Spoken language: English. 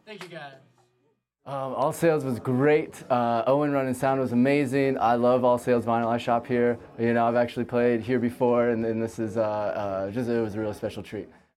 Thank you, guys. All Sales was great. Owen Run and Sound was amazing. I love All Sales Vinyl. I shop here. You know, I've actually played here before, and this is it was a really special treat.